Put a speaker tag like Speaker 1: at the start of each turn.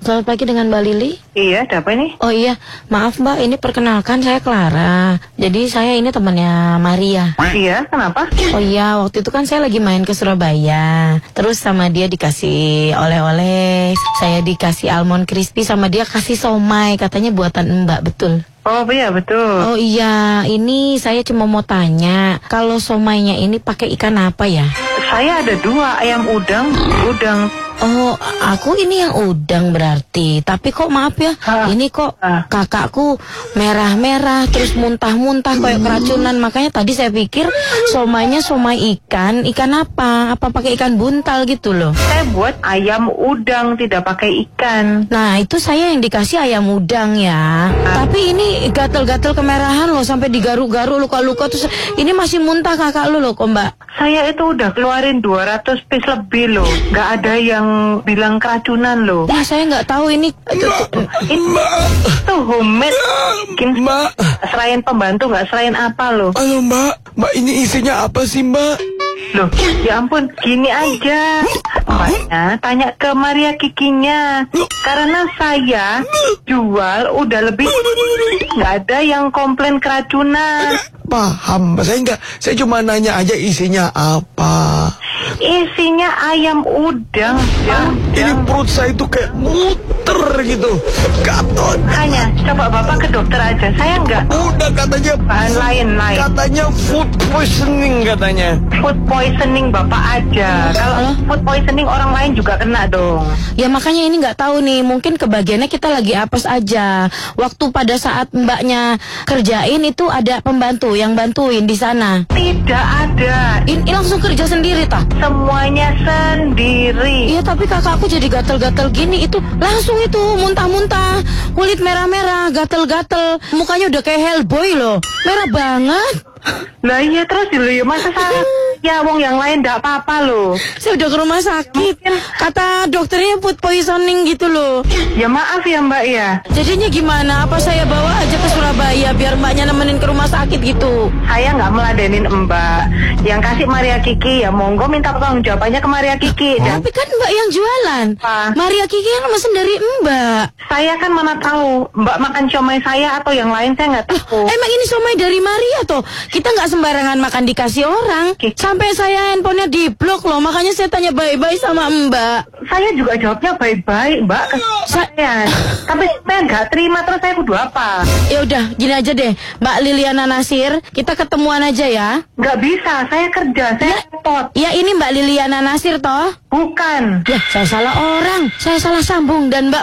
Speaker 1: Selamat pagi dengan Mbak Lili.
Speaker 2: Iya, ada apa ini?
Speaker 1: Oh iya, maaf Mbak, ini perkenalkan saya Clara. Jadi saya ini temannya Maria.
Speaker 2: Iya, kenapa?
Speaker 1: Oh iya, waktu itu kan saya lagi main ke Surabaya. Terus sama dia dikasih oleh-oleh. Saya dikasih almond crispy, sama dia kasih somai. Katanya buatan Mbak, betul?
Speaker 2: Oh iya, betul.
Speaker 1: Oh iya, ini saya cuma mau tanya, kalau somainya ini pakai ikan apa ya?
Speaker 2: Saya ada 2, ayam udang.
Speaker 1: Oh, aku ini yang udang berarti. Tapi kok maaf ya, ini kok kakakku merah-merah terus muntah-muntah kayak keracunan. Makanya tadi saya pikir somainya somai ikan. Ikan apa? Apa pakai ikan buntal gitu loh?
Speaker 2: Saya buat ayam udang, tidak pakai ikan.
Speaker 1: Nah, itu saya yang dikasih ayam udang ya. Tapi ini gatel-gatel kemerahan loh, sampai digaruk-garuk, luka-luka. Terus ini masih muntah kakak lu loh kok Mbak.
Speaker 2: Saya itu udah keluarin 200 piece lebih loh. Gak ada yang bilang keracunan loh.
Speaker 1: Ya saya nggak tahu ini.
Speaker 2: Itu homemade.
Speaker 3: Mbak,
Speaker 2: Selain pembantu, nggak selain apa loh.
Speaker 3: halo Mbak ini isinya apa sih Mbak?
Speaker 2: Loh, ya ampun, gini aja. Mbaknya tanya ke Maria Kikinya. Karena saya jual udah lebih, nggak ada yang komplain keracunan.
Speaker 3: Paham, saya cuma nanya aja isinya apa.
Speaker 2: Isinya ayam udang.
Speaker 3: Ini perut saya itu kayak muter gitu, gatot.
Speaker 2: Hanya coba Bapak ke dokter aja. Saya nggak.
Speaker 3: Udah katanya
Speaker 2: Bahan lain.
Speaker 3: katanya food poisoning katanya.
Speaker 2: Food poisoning Bapak aja. Kalau food poisoning orang lain juga kena dong.
Speaker 1: Ya makanya ini nggak tahu nih, mungkin kebagiannya kita lagi apes aja. Waktu pada saat mbaknya kerjain itu ada pembantu yang bantuin di sana.
Speaker 2: Tidak ada.
Speaker 1: Ini langsung kerja sendiri tah?
Speaker 2: Semuanya sendiri.
Speaker 1: Iya tapi kakakku jadi gatel-gatel gini, itu langsung itu muntah-muntah, kulit merah-merah, gatel-gatel, mukanya udah kayak Hellboy loh, merah banget.
Speaker 2: Lah iya terus dulu ya, masa saya ya wong yang lain ndak apa-apa loh.
Speaker 1: Saya udah ke rumah sakit, kata dokternya food poisoning gitu loh.
Speaker 2: Ya maaf ya Mbak ya.
Speaker 1: Jadinya gimana? Apa saya bawa aja ke Surabaya biar mbaknya nemenin ke rumah sakit gitu?
Speaker 2: Saya nggak meladenin Mbak. Yang kasih Maria Kiki ya monggo minta pertanggung jawabannya ke Maria Kiki. Dan
Speaker 1: Tapi kan mbak yang jualan. Maria Kiki kan mesen dari mbak.
Speaker 2: saya kan mana tahu Mbak makan siomay saya atau yang lain, saya nggak tahu.
Speaker 1: Emang ini somai dari Maria toh? Kita nggak sembarangan makan dikasih orang. Sampai saya handphonenya di blok loh. Makanya saya tanya baik-baik sama mbak.
Speaker 2: Saya juga jawabnya baik-baik Mbak ke saya. Tapi saya nggak terima, terus saya kudu apa?
Speaker 1: Ya udah, gini aja deh, Mbak Liliana Nasir, kita ketemuan aja ya.
Speaker 2: Nggak bisa, saya kerja, saya repot.
Speaker 1: Ya ini Mbak Liliana Nasir toh?
Speaker 2: Bukan.
Speaker 1: Ya, saya salah orang, saya salah sambung dan mbak